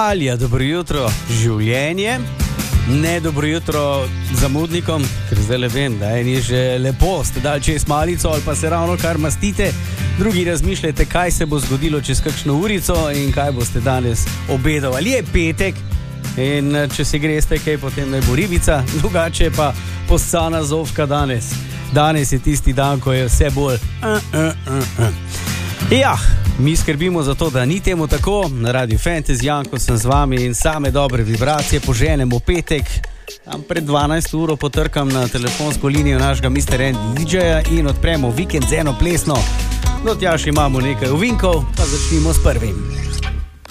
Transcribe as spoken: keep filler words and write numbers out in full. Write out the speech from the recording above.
Italija, dobro jutro, življenje. Ne dobro jutro zamudnikom, ker zdaj le vem, da eni že lepo ste dali čez malico ali pa se ravno kar mastite, drugi razmišljate, kaj se bo zgodilo čez kakšno urico in kaj boste danes obedovali. Je petek in če se greste kaj, potem naj bo ribica, drugače pa poscana zovka danes. Danes je tisti dan, ko je vse bolj uh, uh, uh, uh. Ja, mi skrbimo za to, da ni temu tako. Na Radiu Fantasy, Janko sem z vami in same dobre vibracije poženemo petek. Tam pred dvanajsto uro potrkam na telefonsko linijo našega mister Andy D J-ja in odpremo vikend z eno plesno. Do tja še imamo nekaj ovinkov, pa začnimo s prvim.